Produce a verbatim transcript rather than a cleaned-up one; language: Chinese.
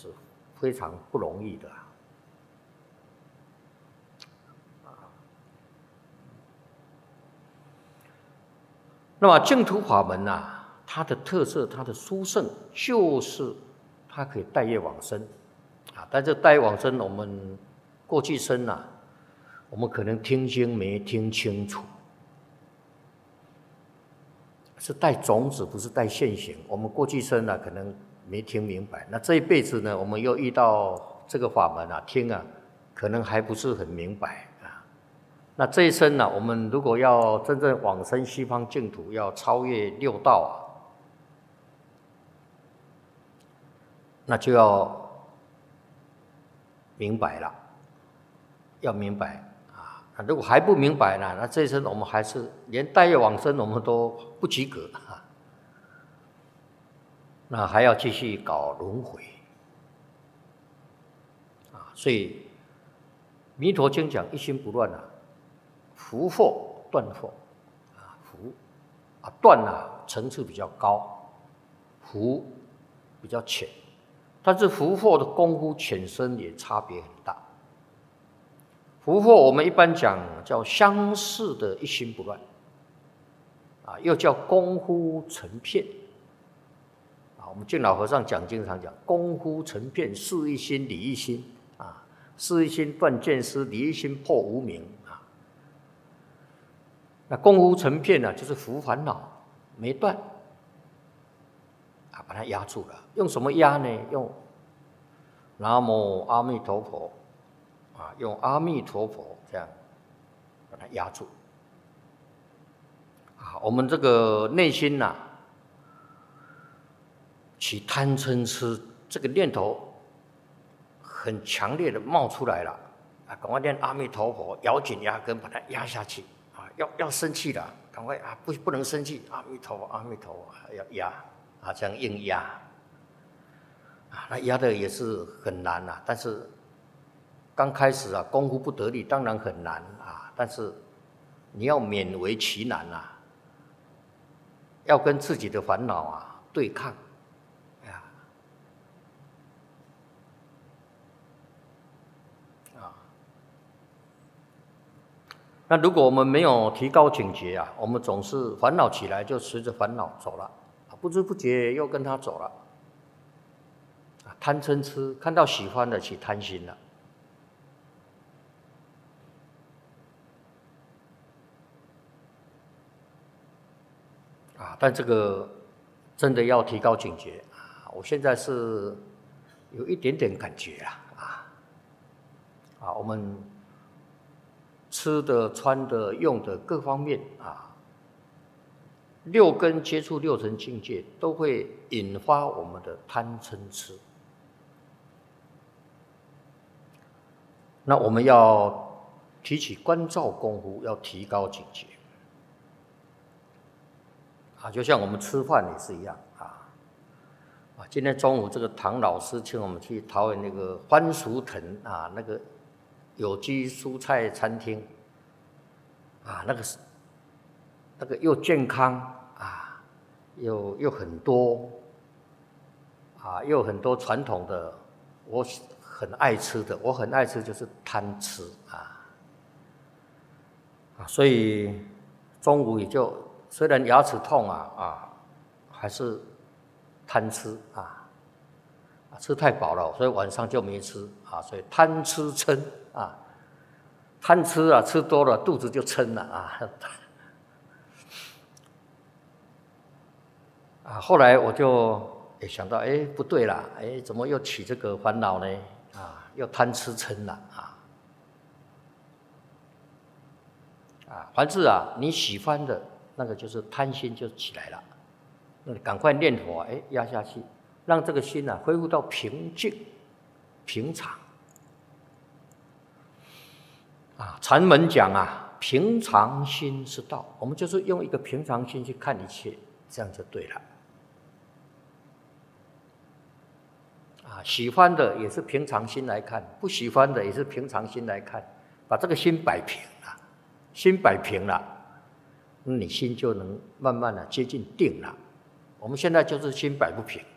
是非常不容易的。那么净土法门啊，它的特色、它的殊胜，就是它可以带业往生啊。但是带业往生，我们过去生啊，我们可能听经没听清楚，是带种子，不是带现行。我们过去生啊，可能没听明白。那这一辈子呢，我们又遇到这个法门啊，听啊，可能还不是很明白。那这一生呢、啊，我们如果要真正往生西方净土，要超越六道啊，那就要明白了，要明白啊。那如果还不明白呢，那这一生我们还是连带业往生我们都不及格啊，那还要继续搞轮回啊。所以《弥陀经》讲一心不乱啊。伏惑断惑啊，伏啊断啊层次比较高，伏比较浅，但是伏惑的功夫浅深也差别很大。伏惑我们一般讲叫相似的一心不乱啊，又叫功夫成片啊。我们净老和尚讲经常讲功夫成片，事一心理一心啊，事一心断见思，理一心破无明。那功夫成片呢、啊，就是伏烦恼没断啊，把它压住了。用什么压呢？用南无阿弥陀佛啊，用阿弥陀佛这样把它压住啊。我们这个内心呐、啊，起贪嗔痴这个念头很强烈的冒出来了啊，赶快念阿弥陀佛，咬紧牙根把它压下去。要要生气了，赶快啊！不不能生气，阿弥陀佛，阿弥陀佛，要压啊，这样硬压啊，那压的也是很难呐、啊。但是刚开始啊，功夫不得力，当然很难啊。但是你要勉为其难啊，要跟自己的烦恼啊对抗啊。那如果我们没有提高警觉啊，我们总是烦恼起来就随着烦恼走了，不知不觉又跟他走了。贪嗔痴，看到喜欢的起贪心了。啊，但这个真的要提高警觉啊！我现在是有一点点感觉啊啊啊，我们。吃的、穿的、用的各方面啊，六根接触六尘境界，都会引发我们的贪嗔痴。那我们要提起关照功夫，要提高警觉啊！就像我们吃饭也是一样啊啊！今天中午这个唐老师请我们去桃园那个番薯藤啊，那个。有机蔬菜餐厅啊，那个是那个又健康啊，又又很多啊，又很多传统的，我很爱吃的，我很爱吃就是贪吃啊啊，所以中午也就虽然牙齿痛啊啊，还是贪吃啊。吃太饱了，所以晚上就没吃啊，所以贪吃嗔啊，贪吃啊，吃多了肚子就撑了啊。啊，后来我就也想到，哎，不对啦，哎，怎么又起这个烦恼呢？啊，又贪吃嗔了啊。啊，凡是啊你喜欢的那个，就是贪心就起来了，那你赶快念佛，哎，压下去。让这个心啊恢复到平静、平常。啊，禅门讲啊，平常心是道，我们就是用一个平常心去看一切，这样就对了。啊，喜欢的也是平常心来看，不喜欢的也是平常心来看，把这个心摆平了，心摆平了，你心就能慢慢的接近定了。我们现在就是心摆不平。